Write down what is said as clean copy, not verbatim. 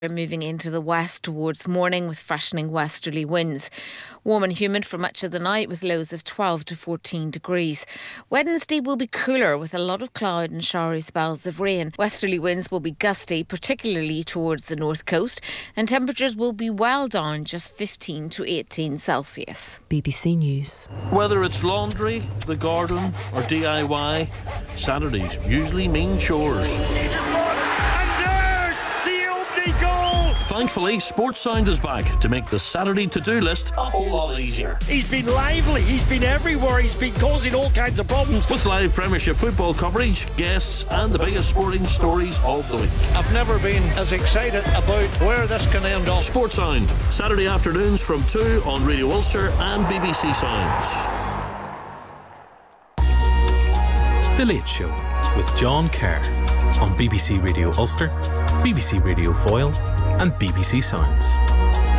moving into the west towards morning with freshening westerly winds. Warm and humid for much of the night with lows of 12 to 14 degrees. Wednesday will be cooler with a lot of cloud and showery spells of rain. Westerly winds will be gusty, particularly towards the north coast, and temperatures will be well down, just 15 to 18 Celsius. BBC News. Whether it's laundry, the garden or DIY, Saturdays usually mean chores. Thankfully, Sports Sound is back to make the Saturday to-do list a whole lot easier. He's been lively, he's been everywhere, he's been causing all kinds of problems. With live Premiership football coverage, guests and the biggest sporting stories of the week. I've never been as excited about where this can end up. Sports Sound, Saturday afternoons from 2 on Radio Ulster and BBC Sounds. The Late Show with John Kerr on BBC Radio Ulster, BBC Radio Foyle and BBC Sounds.